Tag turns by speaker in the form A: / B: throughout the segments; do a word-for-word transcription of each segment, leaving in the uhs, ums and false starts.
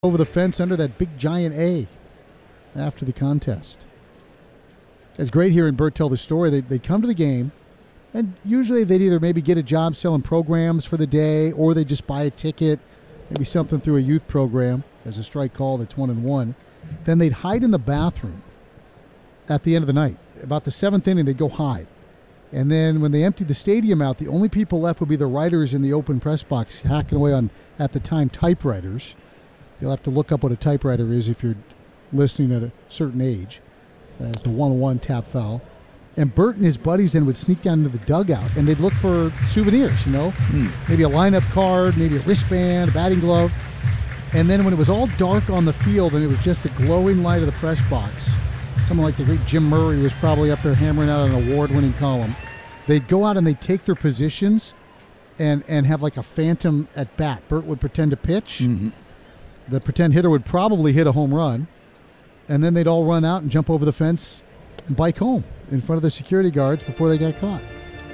A: over the fence under that big giant A after the contest. It's great hearing Bert tell the story. They, they'd come to the game, and usually they'd either maybe get a job selling programs for the day, or they just buy a ticket, maybe something through a youth program as a strike call that's one and one. Then they'd hide in the bathroom at the end of the night. About the seventh inning, they'd go hide. And then when they emptied the stadium out, the only people left would be the writers in the open press box hacking away on, at the time, typewriters. You'll have to look up what a typewriter is if you're listening at a certain age. That's the one one tap foul. And Bert and his buddies then would sneak down into the dugout, and they'd look for souvenirs, you know, hmm. maybe a lineup card, maybe a wristband, a batting glove. And then when it was all dark on the field and it was just the glowing light of the press box, someone like the great Jim Murray was probably up there hammering out an award-winning column, they'd go out and they'd take their positions and, and have like a phantom at bat. Bert would pretend to pitch. Mm-hmm. The pretend hitter would probably hit a home run, and then they'd all run out and jump over the fence and bike home in front of the security guards before they got caught.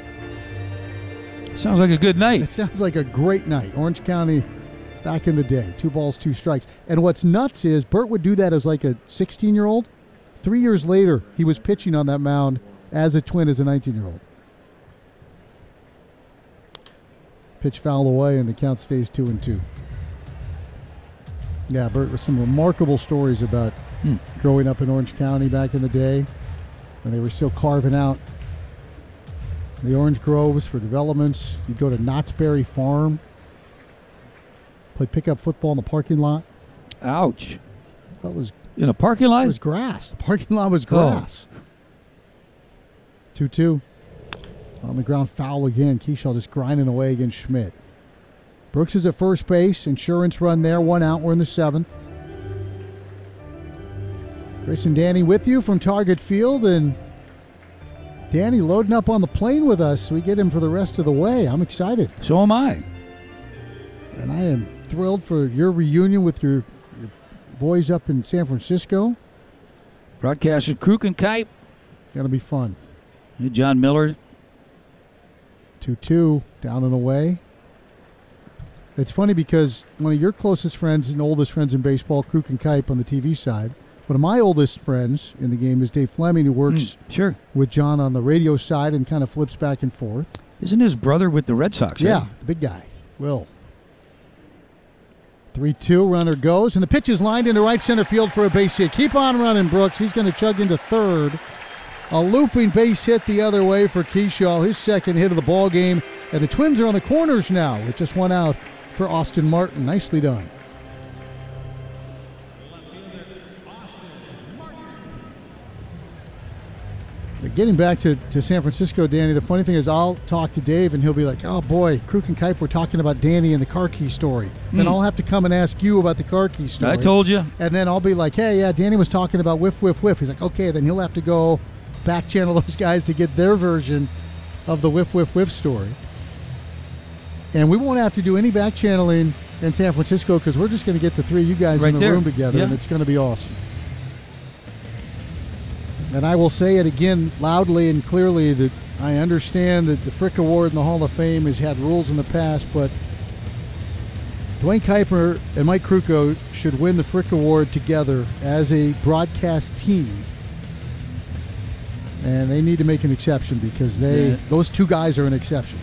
B: Sounds like a good night.
A: It sounds like a great night. Orange County back in the day. Two balls, two strikes. And what's nuts is Bert would do that as like a sixteen-year-old. Three years later, he was pitching on that mound as a Twin as a nineteen-year-old. Pitch foul away, and the count stays two and two. Yeah, Bert, with some remarkable stories about hmm. growing up in Orange County back in the day when they were still carving out the orange groves for developments. You'd go to Knott's Berry Farm, play pickup football in the parking lot.
B: Ouch.
A: That was
B: in a parking lot?
A: It was grass. The parking lot was grass. two two. On the ground, foul again. Keyshaw just grinding away against Schmidt. Brooks is at first base. Insurance run there. One out. We're in the seventh. Chris and Danny with you from Target Field. And Danny loading up on the plane with us so we get him for the rest of the way. I'm excited.
B: So am I.
A: And I am thrilled for your reunion with your, your boys up in San Francisco.
B: Broadcast at Kruk and Kipe.
A: Going to be fun.
B: Hey, John Miller.
A: two two. Down and away. It's funny because one of your closest friends and oldest friends in baseball, Kruk and Kipe on the T V side, one of my oldest friends in the game is Dave Fleming, who works
B: mm, sure.
A: with John on the radio side and kind of flips back and forth.
B: Isn't his brother with the Red Sox?
A: Yeah,
B: right?
A: the big guy, Will. three two, runner goes, and the pitch is lined into right center field for a base hit. Keep on running, Brooks. He's going to chug into third. A looping base hit the other way for Keyshaw, his second hit of the ball game. And the Twins are on the corners now with just one out for Austin Martin. Nicely done. But getting back to, to San Francisco, Danny, the funny thing is I'll talk to Dave and he'll be like, oh boy, Kruk and Kipe were talking about Danny and the car key story. Mm. Then I'll have to come and ask you about the car key story.
B: I told you.
A: And then I'll be like, hey, yeah, Danny was talking about whiff, whiff, whiff. He's like, okay, then he'll have to go back channel those guys to get their version of the whiff, whiff, whiff story. And we won't have to do any back channeling in San Francisco because we're just going to get the three of you guys
B: right
A: in the
B: there.
A: room together,
B: yeah.
A: and it's going to be awesome. And I will say it again loudly and clearly that I understand that the Frick Award and the Hall of Fame has had rules in the past, but Duane Kuiper and Mike Krukow should win the Frick Award together as a broadcast team. And they need to make an exception because they yeah. those two guys are an exception.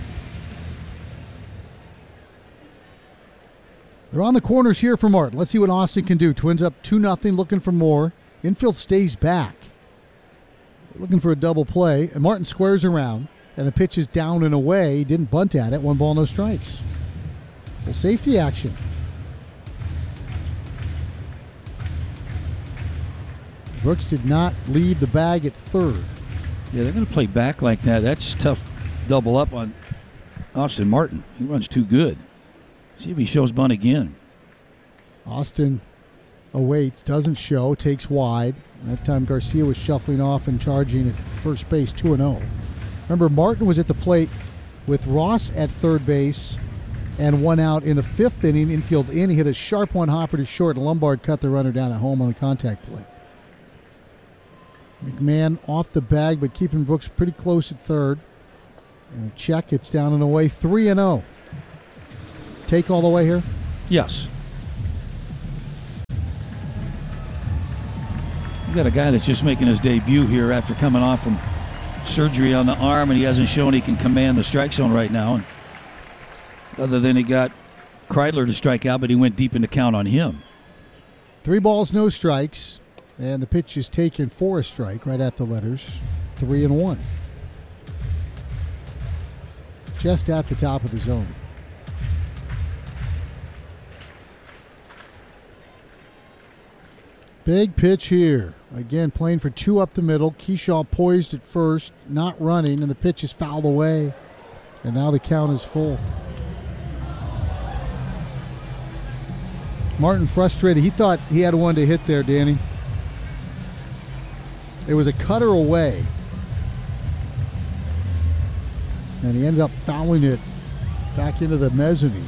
A: They're on the corners here for Martin. Let's see what Austin can do. Twins up two nothing, looking for more. Infield stays back. Looking for a double play. And Martin squares around, and the pitch is down and away. He didn't bunt at it. One ball, no strikes. Well, safety action. Brooks did not leave the bag at third.
B: Yeah, they're going to play back like that. That's tough double up on Austin Martin. He runs too good. See if he shows bunt again.
A: Austin awaits, doesn't show, takes wide. That time Garcia was shuffling off and charging at first base, two and oh. Remember, Martin was at the plate with Ross at third base and one out in the fifth inning. Infield in, he hit a sharp one hopper to short, and Lombard cut the runner down at home on the contact play. McMahon off the bag, but keeping Brooks pretty close at third. And a check, it's down and away, three and oh. Take all the way here?
B: Yes. You got a guy that's just making his debut here after coming off from surgery on the arm, and he hasn't shown he can command the strike zone right now. And other than he got Kreidler to strike out, but he went deep in the count on him.
A: Three balls, no strikes, and the pitch is taken for a strike right at the letters. Three and one. Just at the top of the zone. Big pitch here. Again, playing for two up the middle. Keyshaw poised at first, not running, and the pitch is fouled away. And now the count is full. Martin frustrated. He thought he had one to hit there, Danny. It was a cutter away. And he ends up fouling it back into the mezzanine.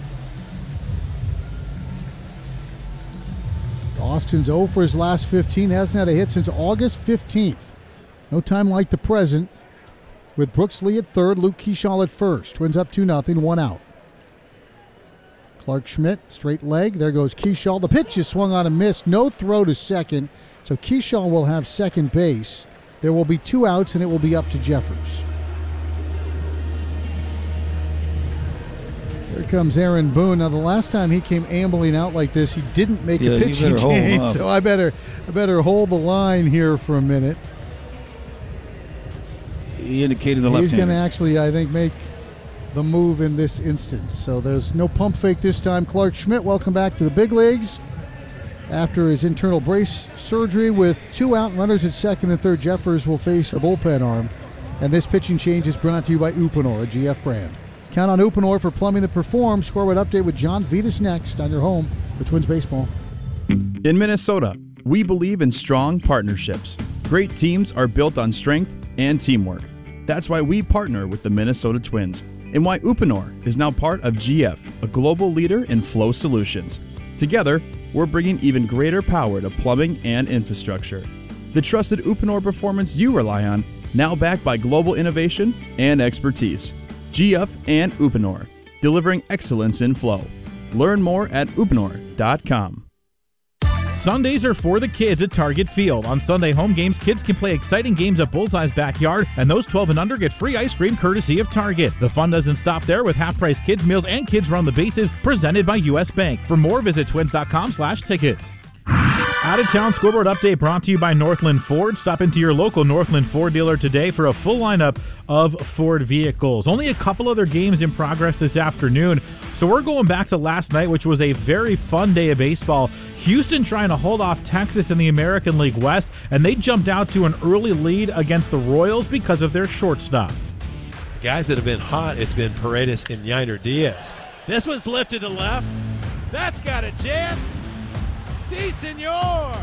A: Austin's oh for his last fifteen. Hasn't had a hit since August fifteenth. No time like the present. With Brooks Lee at third, Luke Keyshaw at first. Twins up two nothing, one out. Clark Schmidt, straight leg. There goes Keyshaw. The pitch is swung on and missed. No throw to second. So Keyshaw will have second base. There will be two outs, and it will be up to Jeffers. Here comes Aaron Boone. Now, the last time he came ambling out like this, he didn't make
B: yeah,
A: a pitching change. So I better, I better hold the line here for a minute.
B: He indicated the left-hander.
A: He's going to actually, I think, make the move in this instance. So there's no pump fake this time. Clark Schmidt, welcome back to the big leagues. After his internal brace surgery with two out runners at second and third, Jeffers will face a bullpen arm. And this pitching change is brought to you by Uponor, a G F brand. Count on Uponor for plumbing that performs. Scoreboard update with John Vitas next on your home for Twins baseball.
C: In Minnesota, we believe in strong partnerships. Great teams are built on strength and teamwork. That's why we partner with the Minnesota Twins and why Uponor is now part of G F, a global leader in flow solutions. Together, we're bringing even greater power to plumbing and infrastructure. The trusted Uponor performance you rely on, now backed by global innovation and expertise. G F and Uponor, delivering excellence in flow. Learn more at uponor dot com.
D: Sundays are for the kids at Target Field. On Sunday home games, kids can play exciting games at Bullseye's backyard, and those twelve and under get free ice cream courtesy of Target. The fun doesn't stop there with half-price kids meals and Kids Run the Bases presented by U S Bank. For more, visit twins dot com slash tickets. Out-of-town scoreboard update brought to you by Northland Ford. Stop into your local Northland Ford dealer today for a full lineup of Ford vehicles. Only a couple other games in progress this afternoon, so we're going back to last night, which was a very fun day of baseball. Houston trying to hold off Texas in the American League West, and they jumped out to an early lead against the Royals because of their shortstop.
E: Guys that have been hot, it's been Paredes and Yainer Diaz. This one's lifted to left. That's got a chance. Si, senor.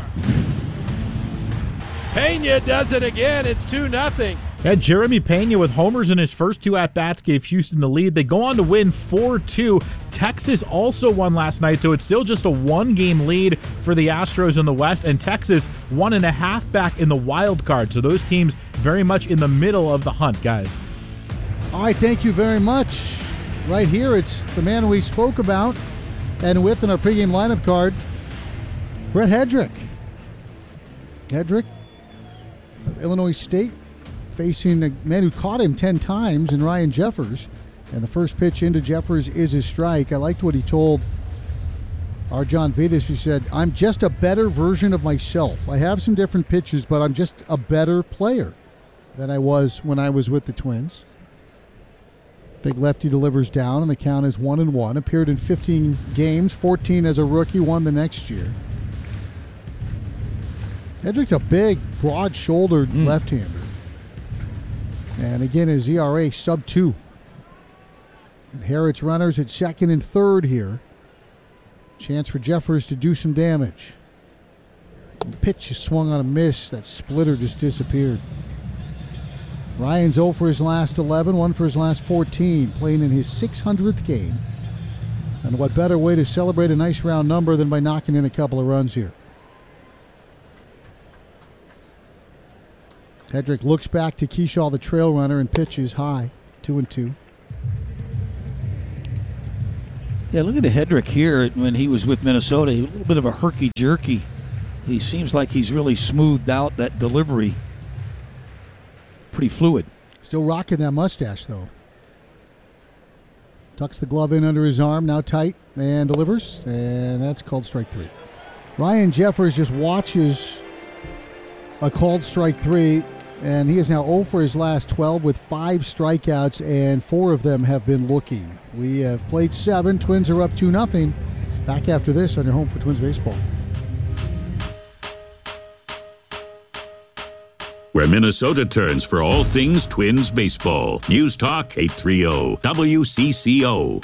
E: Pena does it again. It's two nothing.
D: Yeah, Jeremy Pena with homers in his first two at-bats gave Houston the lead. They go on to win four two. Texas also won last night, so it's still just a one-game lead for the Astros in the West, and Texas one and a half back in the wild card. So those teams very much in the middle of the hunt, guys.
A: All right, thank you very much. Right here, it's the man we spoke about and with in our pregame lineup card, Brett Hedrick. Hedrick of Illinois State facing a man who caught him ten times in Ryan Jeffers. And the first pitch into Jeffers is his strike. I liked what he told our John Vitas. He said, I'm just a better version of myself. I have some different pitches, but I'm just a better player than I was when I was with the Twins. Big lefty delivers down, and the count is one and one. Appeared in fifteen games, fourteen as a rookie, won the next year. Hedrick's a big, broad-shouldered mm. left-hander. And again, his E R A sub two. Inherits runners at second and third here. Chance for Jeffers to do some damage. The pitch is swung on a miss. That splitter just disappeared. Ryan's oh for his last eleven, one for his last fourteen, playing in his six hundredth game. And what better way to celebrate a nice round number than by knocking in a couple of runs here. Hedrick looks back to Keyshaw, the trail runner, and pitches high, two and two.
B: Yeah, look at the Hedrick here when he was with Minnesota. He was a little bit of a herky-jerky he seems like he's really smoothed out that delivery. Pretty fluid.
A: Still rocking that mustache, though. Tucks the glove in under his arm, now tight, and delivers, and that's called strike three. Ryan Jeffers just watches a called strike three, and he is now zero for his last twelve with five strikeouts, and four of them have been looking. We have played seven. Twins are up two nothing. Back after this on your home for Twins baseball.
F: Where Minnesota turns for all things Twins baseball. News Talk eight thirty W C C O.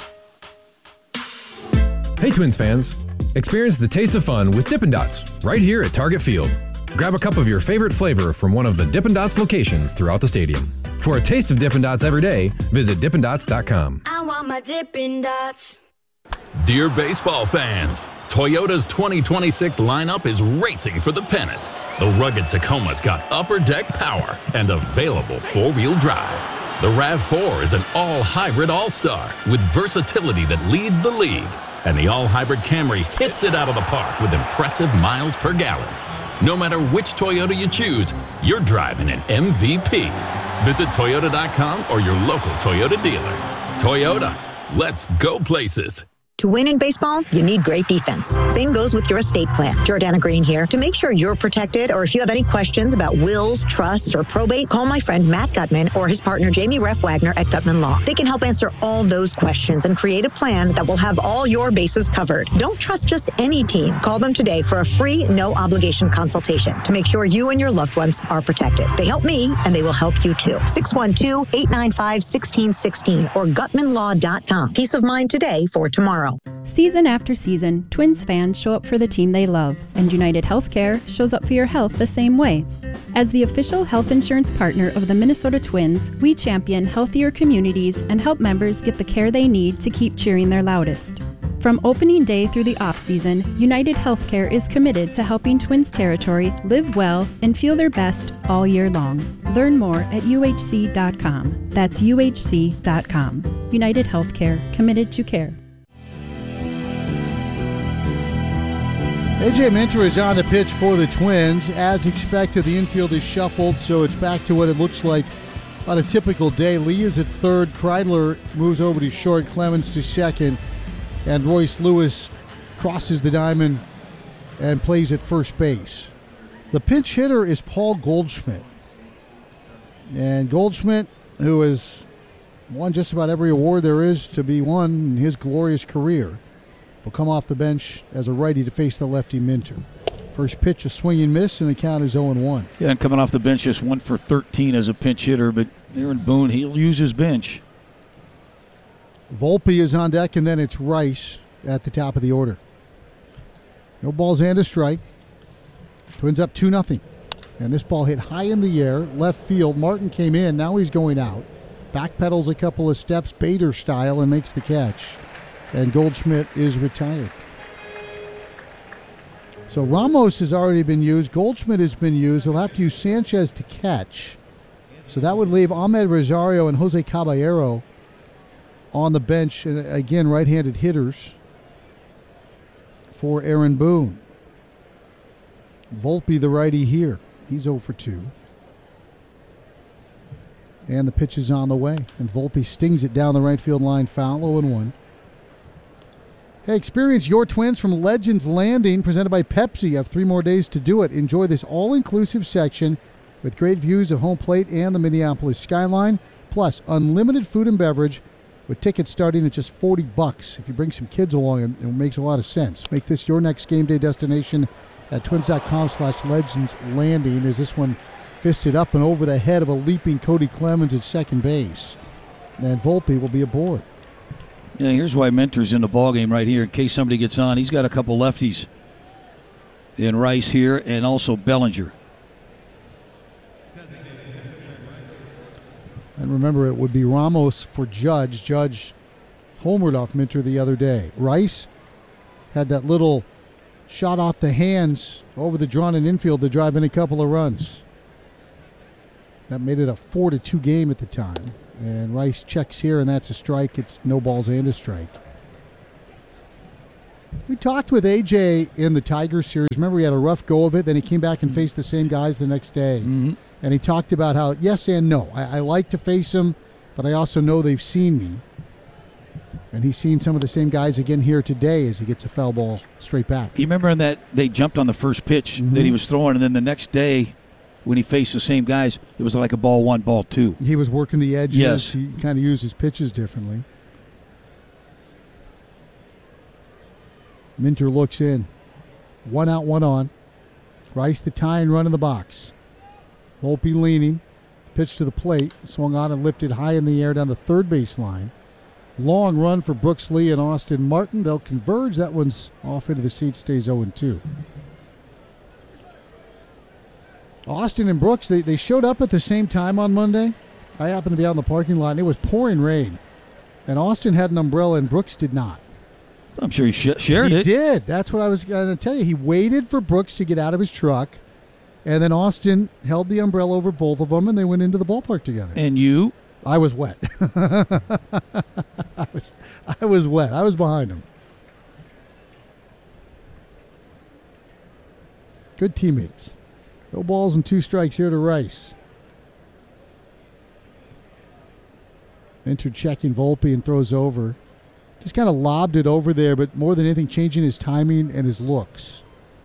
G: Hey Twins fans, experience the taste of fun with Dippin' Dots right here at Target Field. Grab a cup of your favorite flavor from one of the Dippin' Dots locations throughout the stadium. For a taste of Dippin' Dots every day, visit Dippin Dots dot com.
H: I want my Dippin' Dots.
I: Dear baseball fans, Toyota's twenty twenty-six lineup is racing for the pennant. The rugged Tacoma's got upper deck power and available four-wheel drive. The RAV four is an all-hybrid all-star with versatility that leads the league. And the all-hybrid Camry hits it out of the park with impressive miles per gallon. No matter which Toyota you choose, you're driving an M V P. Visit Toyota dot com or your local Toyota dealer. Toyota, let's go places.
J: To win in baseball, you need great defense. Same goes with your estate plan. Jordana Green here. To make sure you're protected, or if you have any questions about wills, trusts, or probate, call my friend Matt Gutman or his partner Jamie Reff Wagner at Gutman Law. They can help answer all those questions and create a plan that will have all your bases covered. Don't trust just any team. Call them today for a free, no-obligation consultation to make sure you and your loved ones are protected. They help me, and they will help you too. six one two, eight nine five, one six one six or Gutman Law dot com. Peace of mind today for tomorrow.
K: Season after season, Twins fans show up for the team they love, and United Healthcare shows up for your health the same way. As the official health insurance partner of the Minnesota Twins, we champion healthier communities and help members get the care they need to keep cheering their loudest. From opening day through the off-season, United Healthcare is committed to helping Twins territory live well and feel their best all year long. Learn more at U H C dot com. That's U H C dot com. United Healthcare, committed to care.
A: A J Minter is on the pitch for the Twins. As expected, the infield is shuffled, so it's back to what it looks like on a typical day. Lee is at third. Kreidler moves over to short. Clemens to second. And Royce Lewis crosses the diamond and plays at first base. The pinch hitter is Paul Goldschmidt. And Goldschmidt, who has won just about every award there is to be won in his glorious career, will come off the bench as a righty to face the lefty Minter. First pitch, a swing and miss, and the count is oh and one.
B: Yeah, and coming off the bench, just one for thirteen as a pinch hitter, but Aaron Boone, he'll use his bench.
A: Volpe is on deck, and then it's Rice at the top of the order. No balls and a strike. Twins up two nothing. And this ball hit high in the air, left field. Martin came in, now he's going out. Backpedals a couple of steps, Bader style, and makes the catch. And Goldschmidt is retired. So Ramos has already been used. Goldschmidt has been used. He'll have to use Sanchez to catch. So that would leave Ahmed Rosario and Jose Caballero on the bench. And again, right-handed hitters for Aaron Boone. Volpe, the righty here. He's oh for two. And the pitch is on the way. And Volpe stings it down the right field line, foul, oh and one. Hey, experience your Twins from Legends Landing, presented by Pepsi. You have three more days to do it. Enjoy this all-inclusive section with great views of home plate and the Minneapolis skyline, plus unlimited food and beverage with tickets starting at just forty bucks. If you bring some kids along, it makes a lot of sense. Make this your next game day destination at twins.com slash Legends Landing. As this one fisted up and over the head of a leaping Cody Clemens at second base. And Volpe will be aboard.
B: Yeah, here's why Minter's in the ballgame right here in case somebody gets on. He's got a couple lefties in Rice here and also Bellinger.
A: And remember, it would be Ramos for Judge. Judge homered off Minter the other day. Rice had that little shot off the hands over the drawn-in infield to drive in a couple of runs. That made it a four to two game at the time. And Rice checks here, and that's a strike. It's no balls and a strike. We talked with A J in the Tigers series. Remember, he had a rough go of it. Then he came back and faced the same guys the next day.
B: Mm-hmm.
A: And he talked about how, yes and no. I, I like to face them, but I also know they've seen me. And he's seen some of the same guys again here today as he gets a foul ball straight back.
B: You remember in that they jumped on the first pitch
A: Mm-hmm.
B: that he was throwing, and then the next day when he faced the same guys, it was like a ball one, ball two.
A: He was working the edges.
B: Yes.
A: He kind of used his pitches differently. Minter looks in. One out, one on. Rice the tie and run in the box. Volpe leaning. Pitch to the plate. Swung on and lifted high in the air down the third base line. Long run for Brooks Lee and Austin Martin. They'll converge. That one's off into the seat. Stays oh and two. Austin and Brooks, they, they showed up at the same time on Monday. I happened to be out in the parking lot, and it was pouring rain. And Austin had an umbrella, and Brooks did not.
B: I'm sure he sh- shared
A: he
B: it.
A: He did. That's what I was going to tell you. He waited for Brooks to get out of his truck, and then Austin held the umbrella over both of them, and they went into the ballpark together.
B: And you?
A: I was wet. I was I was wet. I was behind him. Good teammates. No balls and two strikes here to Rice. Entered checking Volpe and throws over. Just kind of lobbed it over there, but more than anything, changing his timing and his looks.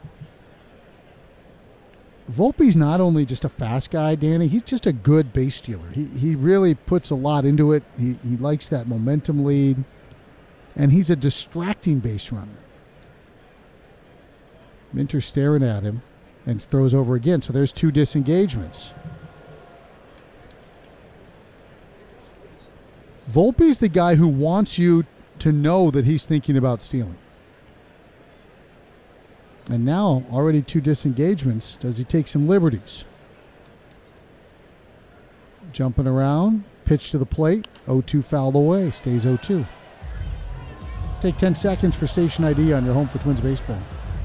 A: Volpe's not only just a fast guy, Danny, he's just a good base stealer. He he really puts a lot into it. He he likes that momentum lead, and he's a distracting base runner. Minter staring at him and throws over again, so there's two disengagements. Volpe's the guy who wants you to know that he's thinking about stealing. And now, already two disengagements. Does he take some liberties? Jumping around, pitch to the plate, oh two fouled away, stays oh two. Let's take ten seconds for station I D on your home for Twins baseball.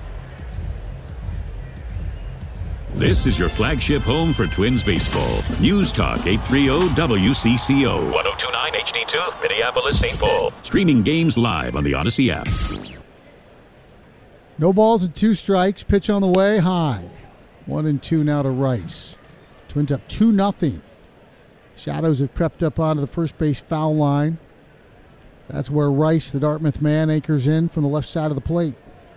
F: This is your flagship home for Twins baseball. News Talk eight thirty W C C O.
L: one oh two point nine H D two, Minneapolis, Saint Paul.
F: Streaming games live on the Odyssey app.
A: No balls and two strikes. Pitch on the way, high. One and two now to Rice. Twins up two nothing. Shadows have crept up onto the first base foul line. That's where Rice, the Dartmouth man, anchors in from the left side of the plate.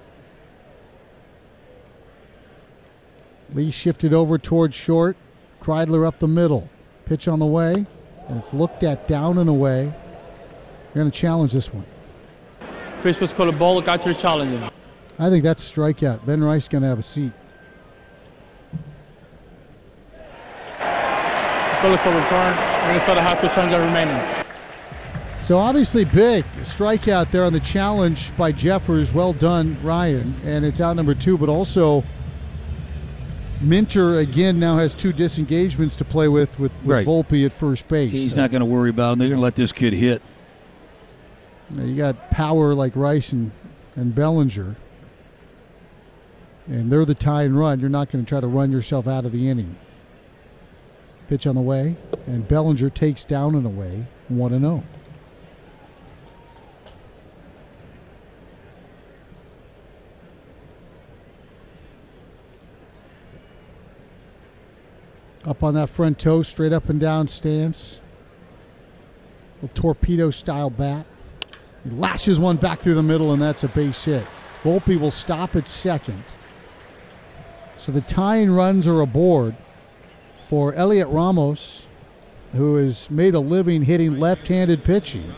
A: Lee shifted over towards short. Kreidler up the middle. Pitch on the way, and it's looked at down and away. They're going to challenge this one.
M: Chris was called a ball, got to challenge him.
A: I think that's a strikeout. Ben Rice is going to have a seat.
M: Goal is overturned. Minnesota has to return the remaining.
A: So obviously big strikeout there on the challenge by Jeffers. Well done, Ryan. And it's out number two, but also Minter again now has two disengagements to play with with, with
B: right.
A: Volpe at first base.
B: He's
A: so.
B: not going to worry about him. They're going to let this kid hit.
A: Now you got power like Rice and, and Bellinger. And they're the tie and run. You're not going to try to run yourself out of the inning. Pitch on the way, and Bellinger takes down and away, one and oh. Up on that front toe, straight up and down stance. A torpedo-style bat. He lashes one back through the middle, and that's a base hit. Volpe will stop at second. So the tying runs are aboard for Elliot Ramos, who has made a living hitting left-handed pitching.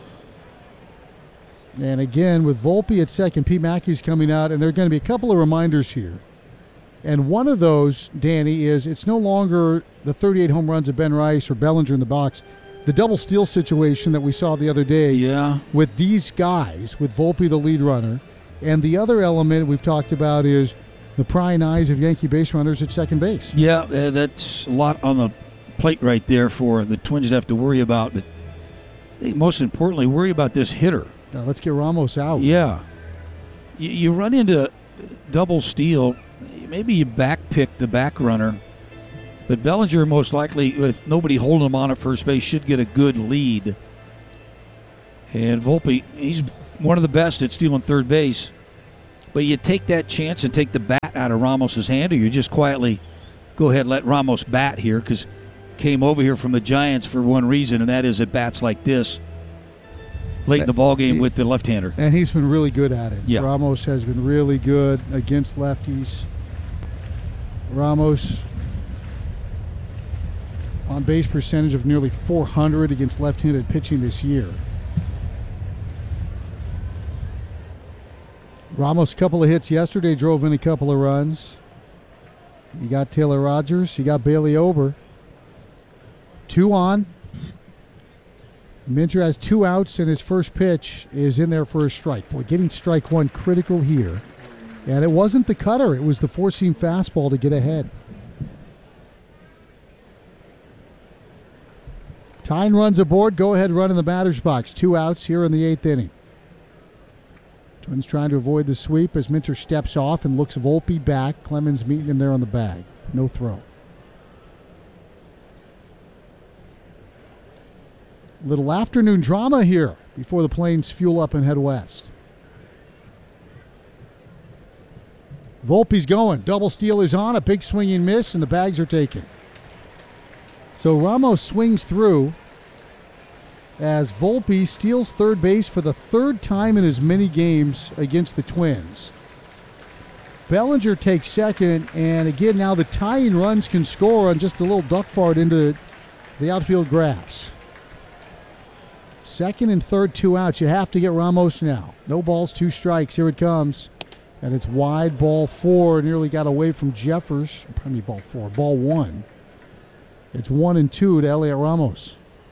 A: And again, with Volpe at second, Pete Mackey's coming out, and there are going to be a couple of reminders here. And one of those, Danny, is it's no longer the thirty-eight home runs of Ben Rice or Bellinger in the box. The double steal situation that we saw the other day
B: yeah.
A: with these guys, with Volpe the lead runner. And the other element we've talked about is the prying eyes of Yankee base runners at second base.
B: Yeah, uh, that's a lot on the plate right there for the Twins to have to worry about. But I think most importantly, worry about this hitter.
A: Now let's get Ramos out.
B: Yeah. You, you run into double steal. Maybe you back pick the back runner. But Bellinger, most likely, with nobody holding him on at first base, should get a good lead. And Volpe, he's one of the best at stealing third base. But you take that chance and take the bat out of Ramos's hand, or you just quietly go ahead and let Ramos bat here, because came over here from the Giants for one reason, and that is at bats like this late in the ballgame with the left-hander.
A: And he's been really good at it.
B: Yeah.
A: Ramos has been really good against lefties. Ramos on base percentage of nearly four hundred against left-handed pitching this year. Ramos, a couple of hits yesterday, drove in a couple of runs. You got Taylor Rogers, you got Bailey Ober. Two on. Minter has two outs, and his first pitch is in there for a strike. Boy, getting strike one critical here. And it wasn't the cutter, it was the four-seam fastball to get ahead. Tyne runs aboard, go-ahead run in the batter's box. Two outs here in the eighth inning. Twins trying to avoid the sweep as Minter steps off and looks Volpe back. Clemens meeting him there on the bag. No throw. Little afternoon drama here before the planes fuel up and head west. Volpe's going. Double steal is on. A big swinging miss, and the bags are taken. So Ramos swings through as Volpe steals third base for the third time in as many games against the Twins. Bellinger takes second, and again now the tying runs can score on just a little duck fart into the outfield grass. Second and third, two outs. You have to get Ramos now. No balls, two strikes. Here it comes. And it's wide, ball four. Nearly got away from Jeffers. Probably ball four, ball one. It's one and two to Elliot Ramos.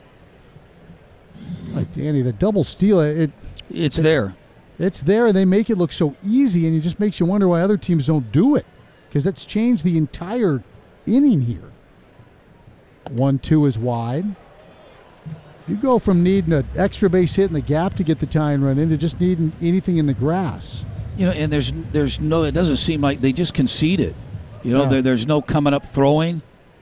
A: Like Danny, the double steal, it
B: it's
A: it,
B: there.
A: It's there, and they make it look so easy, and it just makes you wonder why other teams don't do it, because that's changed the entire inning here. One two is wide. You go from needing an extra base hit in the gap to get the tying run into just needing anything in the grass.
B: You know, and there's there's no. It doesn't seem like they just concede it. You know,
A: Yeah.
B: there, there's no coming up throwing.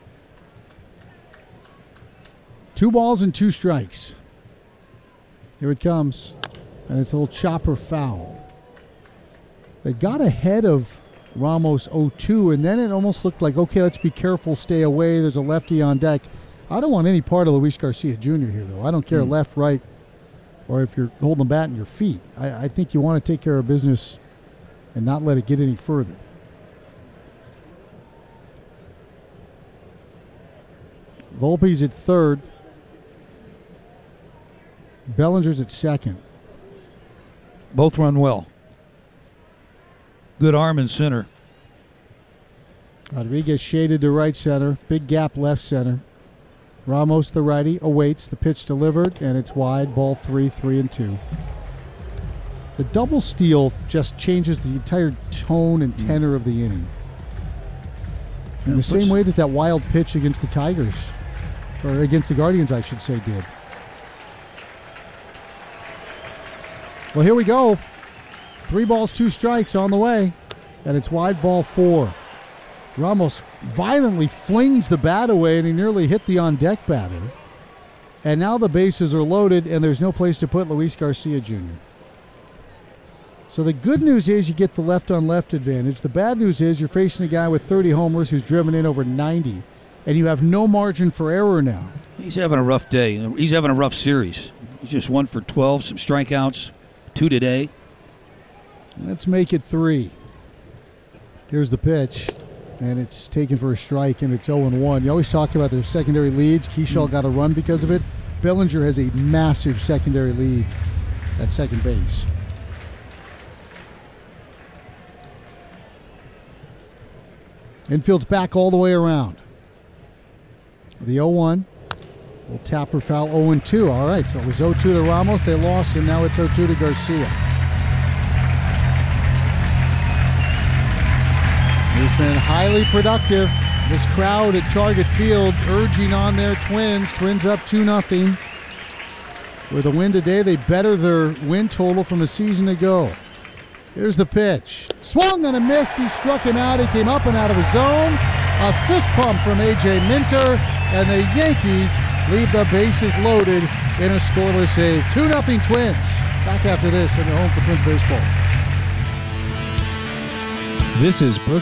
A: Two balls and two strikes. Here it comes. And it's a little chopper foul. They got ahead of Ramos oh two, and then it almost looked like, okay, let's be careful, stay away. There's a lefty on deck. I don't want any part of Luis Garcia Junior here, though. I don't care
B: Mm.
A: left, right, or if you're holding the bat in your feet. I, I think you want to take care of business and not let it get any further. Volpe's at third. Bellinger's at second.
B: Both run well. Good arm in center.
A: Rodriguez shaded to right center. Big gap left center. Ramos, the righty, awaits. The pitch delivered, and it's wide. Ball three, three and two. The double steal just changes the entire tone and tenor of the inning. In
B: Yeah,
A: the same
B: puts-
A: way that that wild pitch against the Tigers, or against the Guardians, I should say, did. Well, here we go. Three balls, two strikes on the way, and it's wide, ball four. Ramos violently flings the bat away, and he nearly hit the on-deck batter. And now the bases are loaded, and there's no place to put Luis Garcia Junior So the good news is you get the left-on-left advantage. The bad news is you're facing a guy with thirty homers who's driven in over ninety, and you have no margin for error now.
B: He's having a rough day. He's having a rough series. He's just one for twelve, some strikeouts, two today.
A: Let's make it three. Here's the pitch, and it's taken for a strike, and it's oh and one. You always talk about their secondary leads. Keyshaw got a run because of it. Bellinger has a massive secondary lead at second base. Infield's back all the way around. The oh one. Little tapper foul, oh and two. All right, so it was oh two to Ramos. They lost, and now it's oh two to Garcia. He's been highly productive. This crowd at Target Field urging on their Twins. Twins up two nothing. With a win today, they better their win total from a season ago. Here's the pitch. Swung and a missed. He struck him out. He came up and out of the zone. A fist pump from A J Minter. And the Yankees leave the bases loaded in a scoreless save. two nothing Twins. Back after this in the Home for Twins baseball.
N: This is Brook